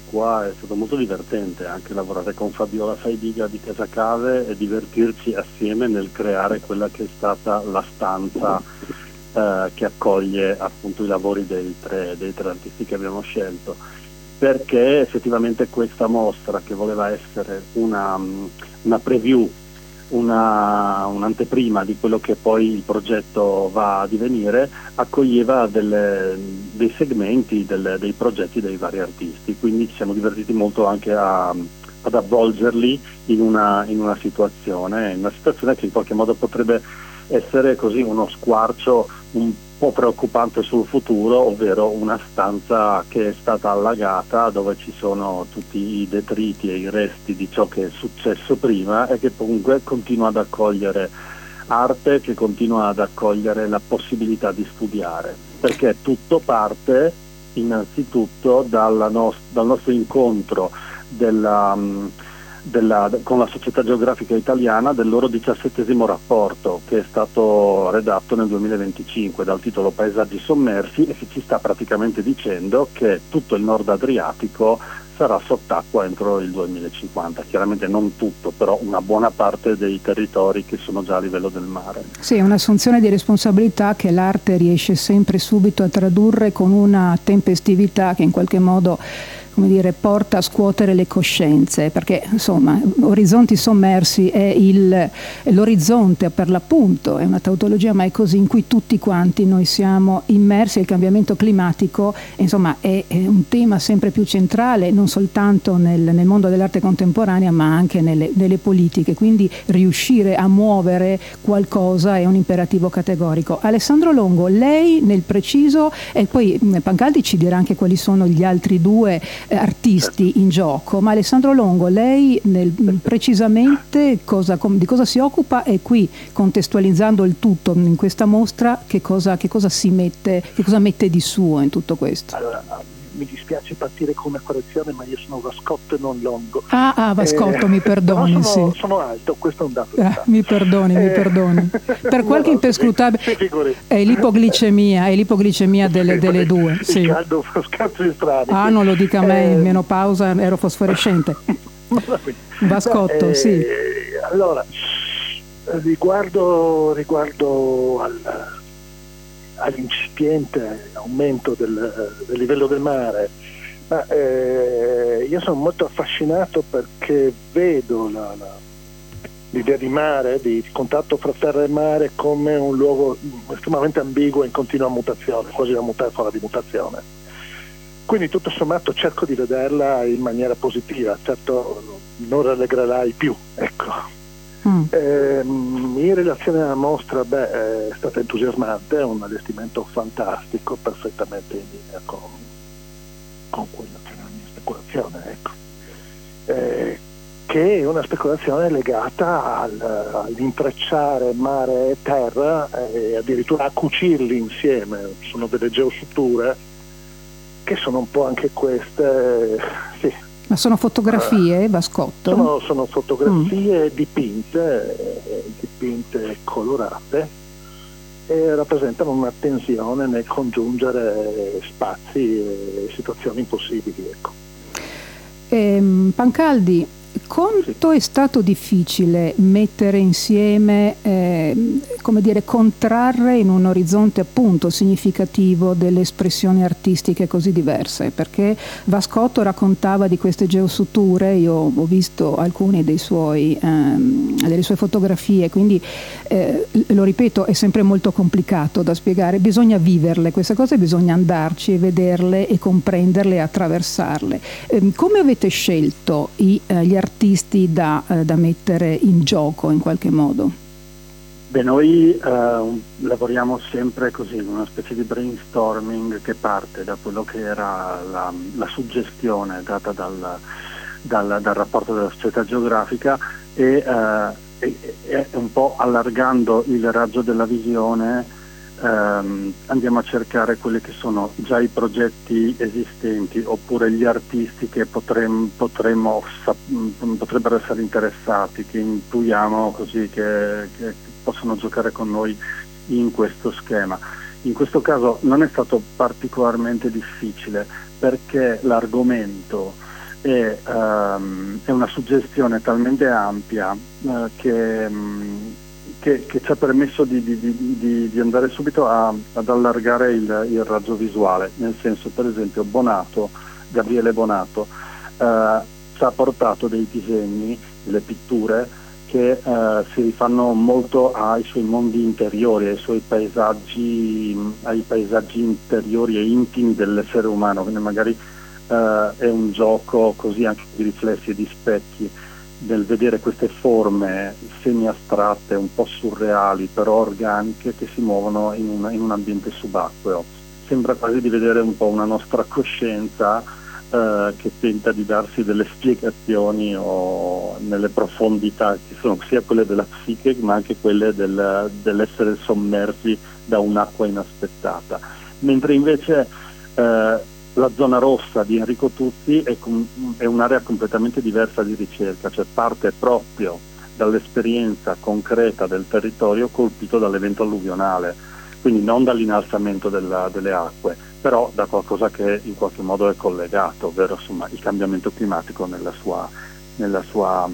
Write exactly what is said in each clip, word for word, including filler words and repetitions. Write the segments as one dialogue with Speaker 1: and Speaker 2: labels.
Speaker 1: qua è stato molto divertente anche lavorare con Fabiola Faidiga di Casa Cave e divertirci assieme nel creare quella che è stata la stanza eh, che accoglie appunto i lavori dei tre, dei tre artisti che abbiamo scelto, perché effettivamente questa mostra, che voleva essere una, una preview, una, un'anteprima di quello che poi il progetto va a divenire, accoglieva delle, dei segmenti delle, dei progetti dei vari artisti, quindi ci siamo divertiti molto anche a, ad avvolgerli in una, in una situazione, in una situazione che in qualche modo potrebbe essere così uno squarcio un po' preoccupante sul futuro, ovvero una stanza che è stata allagata, dove ci sono tutti i detriti e i resti di ciò che è successo prima e che comunque continua ad accogliere arte, che continua ad accogliere la possibilità di studiare, perché tutto parte innanzitutto dalla nos- dal nostro incontro della, della, con la Società Geografica Italiana del loro diciassettesimo rapporto, che è stato redatto nel duemilaventicinque dal titolo Paesaggi sommersi, e che ci sta praticamente dicendo che tutto il nord Adriatico sarà sott'acqua entro il duemilacinquanta. Chiaramente non tutto, però una buona parte dei territori che sono già a livello del mare.
Speaker 2: Sì, è un'assunzione di responsabilità che l'arte riesce sempre subito a tradurre con una tempestività che in qualche modo, come dire, porta a scuotere le coscienze, perché insomma Orizzonti sommersi è, il, è l'orizzonte per l'appunto, è una tautologia ma è così, in cui tutti quanti noi siamo immersi. Il cambiamento climatico insomma è, è un tema sempre più centrale, non soltanto nel, nel mondo dell'arte contemporanea ma anche nelle, nelle politiche, quindi riuscire a muovere qualcosa è un imperativo categorico. Alessandro Longo, lei nel preciso, e poi Pancaldi ci dirà anche quali sono gli altri due artisti in gioco, ma Alessandro Longo, lei nel, precisamente cosa, com, di cosa si occupa, e qui contestualizzando il tutto in questa mostra che cosa, che cosa si mette, che cosa mette di suo in tutto questo?
Speaker 3: Allora, mi dispiace partire con una correzione, ma io sono Vascotto e non Longo.
Speaker 2: Ah, ah Vascotto, eh, mi perdoni.
Speaker 3: Sono,
Speaker 2: sì.
Speaker 3: sono alto, questo è un dato.
Speaker 2: Ah, mi perdoni, eh, mi perdoni. Per qualche no, imperscrutabile è l'ipoglicemia, è l'ipoglicemia delle, delle due. Sì.
Speaker 3: Il caldo fa scazzi strani.
Speaker 2: Ah, non lo dica a me, eh, in menopausa ero fosforescente. Vascotto,
Speaker 3: Beh,
Speaker 2: sì.
Speaker 3: Allora, riguardo, riguardo al... all'incipiente aumento del, del livello del mare, ma eh, io sono molto affascinato perché vedo la, la, l'idea di mare, di contatto fra terra e mare, come un luogo estremamente ambiguo e in continua mutazione, quasi una metafora di mutazione. Quindi tutto sommato cerco di vederla in maniera positiva, certo non rallegrerai più, ecco. Mm. Eh, in relazione alla mostra, beh, è stata entusiasmante, è un allestimento fantastico, perfettamente in linea con, con quella che è la mia speculazione, ecco. Eh, che è una speculazione legata al, all'intrecciare mare e terra e addirittura a cucirli insieme. Sono delle geostrutture che sono un po' anche queste, sì.
Speaker 2: Ma sono fotografie, Vascotto?
Speaker 3: Sono, sono fotografie mm. dipinte, dipinte colorate, e rappresentano una tensione nel congiungere spazi e situazioni impossibili. Ecco.
Speaker 2: Ehm, Pancaldi, quanto è stato difficile mettere insieme, eh, come dire, contrarre in un orizzonte appunto significativo delle espressioni artistiche così diverse? Perché Vascotto raccontava di queste geostrutture, io ho visto alcune dei suoi, ehm, delle sue fotografie, quindi eh, lo ripeto, è sempre molto complicato da spiegare, bisogna viverle queste cose, bisogna andarci e vederle e comprenderle e attraversarle. Eh, come avete scelto i, eh, gli artisti da, eh, da mettere in gioco in qualche modo?
Speaker 1: Beh, noi eh, lavoriamo sempre così, in una specie di brainstorming che parte da quello che era la, la suggestione data dal, dal, dal rapporto della Società Geografica e, eh, e, e un po' allargando il raggio della visione ehm, andiamo a cercare quelli che sono già i progetti esistenti oppure gli artisti che potremmo, potremmo potrebbero essere interessati, che intuiamo così che, che possono giocare con noi in questo schema. In questo caso non è stato particolarmente difficile perché l'argomento è, um, è una suggestione talmente ampia uh, che, um, che, che ci ha permesso di, di, di, di andare subito a, ad allargare il, il raggio visuale, nel senso, per esempio, Bonato, Gabriele Bonato uh, ci ha portato dei disegni, delle pitture che uh, si rifanno molto ai suoi mondi interiori, ai suoi paesaggi, ai paesaggi interiori e intimi dell'essere umano, quindi magari uh, è un gioco così anche di riflessi e di specchi, nel vedere queste forme semi-astratte, un po' surreali, però organiche, che si muovono in, una, in un ambiente subacqueo. Sembra quasi di vedere un po' una nostra coscienza Uh, che tenta di darsi delle spiegazioni o nelle profondità, che sono sia quelle della psiche ma anche quelle del, dell'essere sommersi da un'acqua inaspettata. Mentre invece uh, la zona rossa di Enrico Tuzzi è, com- è un'area completamente diversa di ricerca, cioè parte proprio dall'esperienza concreta del territorio colpito dall'evento alluvionale, quindi non dall'innalzamento della, delle acque, però da qualcosa che in qualche modo è collegato, ovvero insomma il cambiamento climatico nella sua, nella sua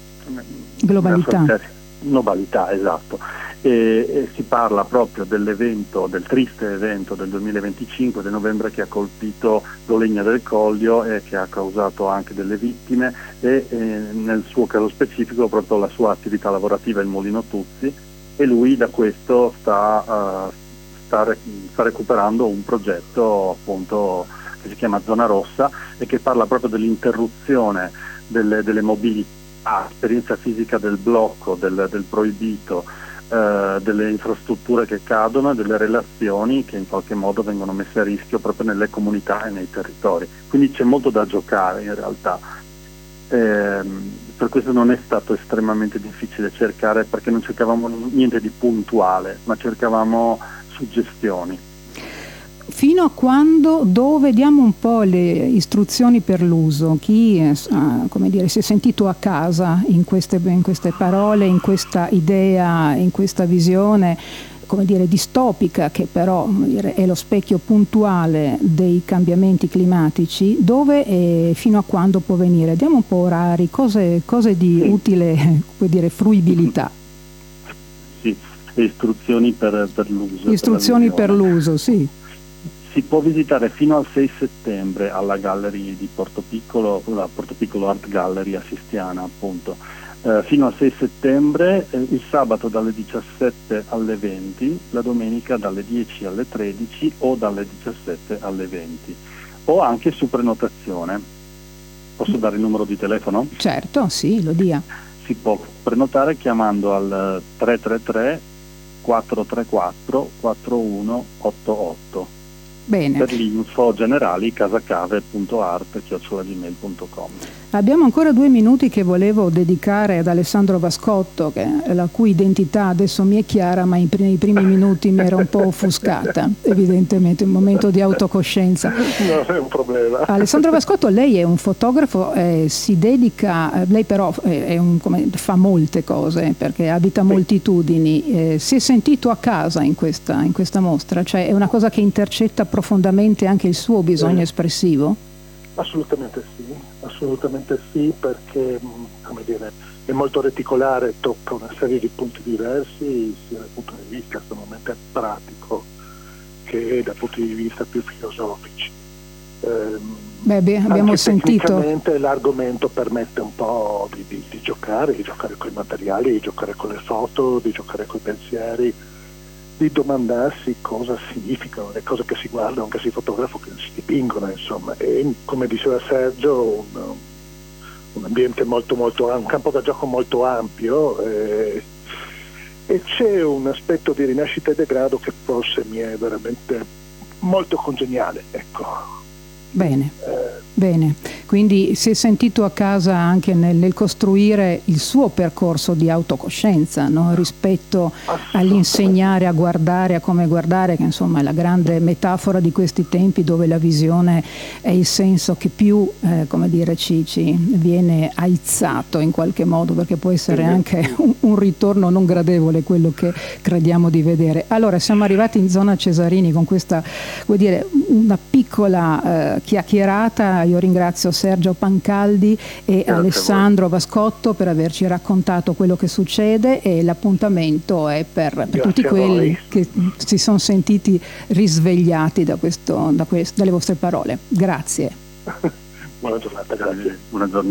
Speaker 2: globalità.
Speaker 1: Nella sua globalità, esatto. E, e si parla proprio dell'evento, del triste evento del duemilaventicinque, del novembre, che ha colpito l'Olegna del Collio e che ha causato anche delle vittime, e, e nel suo caso specifico proprio la sua attività lavorativa, il Mulino Tuzzi, e lui da questo sta uh, Sta, sta recuperando un progetto appunto che si chiama Zona Rossa e che parla proprio dell'interruzione delle, delle mobilità, esperienza fisica del blocco, del, del proibito, eh, delle infrastrutture che cadono e delle relazioni che in qualche modo vengono messe a rischio proprio nelle comunità e nei territori. Quindi c'è molto da giocare in realtà. Eh, per questo non è stato estremamente difficile cercare, perché non cercavamo niente di puntuale, ma cercavamo suggestioni.
Speaker 2: Fino a quando, dove diamo un po' le istruzioni per l'uso, chi è, come dire, si è sentito a casa in queste, in queste parole, in questa idea, in questa visione, come dire, distopica, che però, come dire, è lo specchio puntuale dei cambiamenti climatici, dove e fino a quando può venire? Diamo un po' orari, cose, cose di sì. utile, come dire, fruibilità.
Speaker 1: Sì. Istruzioni per, per l'uso.
Speaker 2: Istruzioni per, per l'uso, sì.
Speaker 1: Si può visitare fino al sei settembre alla Gallery di Porto Piccolo, la Porto Piccolo Art Gallery a Sistiana, appunto. Eh, fino al sei settembre, eh, il sabato dalle diciassette alle venti, la domenica dalle dieci alle tredici o dalle diciassette alle venti, o anche su prenotazione. Posso dare il numero di telefono?
Speaker 2: Certo, sì, lo dia.
Speaker 1: Si può prenotare chiamando al tre tre tre quattro tre quattro quattro uno otto otto.
Speaker 2: Bene.
Speaker 1: Per l'info generali casacave punto art chiocciola gmail punto com.
Speaker 2: Abbiamo ancora due minuti che volevo dedicare ad Alessandro Vascotto, che, la cui identità adesso mi è chiara, ma in nei primi minuti mi era un po' offuscata, evidentemente, un momento di autocoscienza.
Speaker 3: No, è un problema.
Speaker 2: Alessandro Vascotto, lei è un fotografo, eh, si dedica, lei però è un, come, fa molte cose, perché abita moltitudini, eh, si è sentito a casa in questa, in questa mostra, cioè è una cosa che intercetta profondamente anche il suo bisogno espressivo?
Speaker 3: Assolutamente sì, assolutamente sì, perché, come dire, è molto reticolare, tocca una serie di punti diversi, sia dal punto di vista estremamente pratico che dal punto di vista più filosofici. Ehm,
Speaker 2: Beh, beh, abbiamo
Speaker 3: anche
Speaker 2: sentito.
Speaker 3: Tecnicamente l'argomento permette un po' di, di, di giocare, di giocare con i materiali, di giocare con le foto, di giocare con i pensieri, di domandarsi cosa significano le cose che si guardano, che si fotografano, che si dipingono, insomma. E come diceva Sergio, un, un ambiente molto molto un campo da gioco molto ampio, eh, e c'è un aspetto di rinascita e degrado che forse mi è veramente molto congeniale, ecco.
Speaker 2: Bene, bene, quindi si è sentito a casa anche nel, nel costruire il suo percorso di autocoscienza, no? Rispetto all'insegnare a guardare, a come guardare, che insomma è la grande metafora di questi tempi, dove la visione è il senso che più, eh, come dire, ci, ci viene aizzato in qualche modo, perché può essere anche un, un ritorno non gradevole quello che crediamo di vedere. Allora, siamo arrivati in zona Cesarini con questa, vuol dire, una piccola eh, chiacchierata Io ringrazio Sergio Pancaldi e
Speaker 1: Grazie
Speaker 2: Alessandro Vascotto per averci raccontato quello che succede, e l'appuntamento è per, per tutti quelli che si sono sentiti risvegliati da questo, da questo, dalle vostre parole. Grazie.
Speaker 3: Buona giornata, grazie.
Speaker 1: Buona giornata.